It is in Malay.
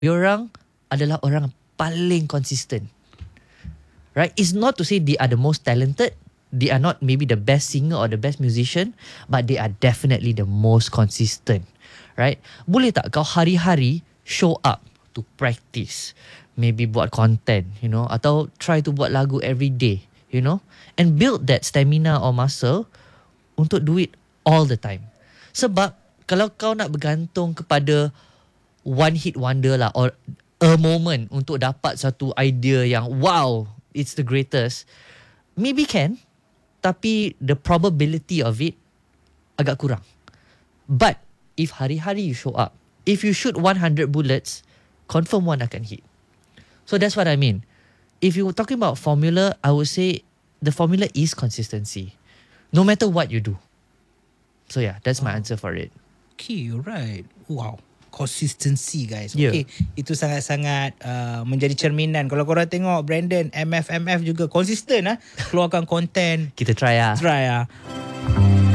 Diorang adalah orang paling konsisten. Right? It's not to say they are the most talented. They are not maybe the best singer or the best musician, but they are definitely the most consistent. Right? Boleh tak kau hari-hari show up to practice, maybe buat content, atau try to buat lagu every day, and build that stamina or muscle untuk do it all the time. Sebab kalau kau nak bergantung kepada one hit wonder lah, or a moment untuk dapat satu idea yang wow, it's the greatest, maybe can, tapi the probability of it agak kurang. But if hari-hari you show up, if you shoot 100 bullets, confirm one akan hit. So that's what I mean. If you're talking about formula, I would say the formula is consistency, no matter what you do. So yeah, that's my answer for it. Okay, you're right. Wow. Consistency, guys. Yeah. Okay, itu sangat-sangat menjadi cerminan. Kalau korang tengok Brandon, MF juga konsisten keluarkan konten. Kita try lah. Try